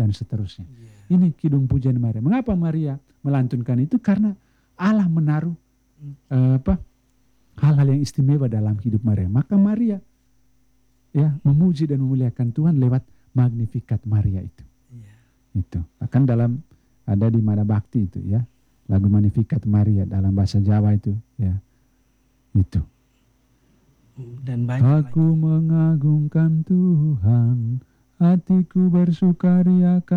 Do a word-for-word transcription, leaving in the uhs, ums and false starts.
dan seterusnya. Yeah. Ini kidung pujian Maria. Mengapa Maria melantunkan itu? Karena Allah menaruh uh, apa hal-hal yang istimewa dalam hidup Maria. Maka Maria ya memuji dan memuliakan Tuhan lewat Magnificat Maria itu. Yeah. Itu. Bahkan dalam ada di Mada Bakti itu ya, lagu Magnificat Maria dalam bahasa Jawa itu ya. Itu. Dan banyak Aku lagi. Mengagungkan Tuhan, hatiku bersukaria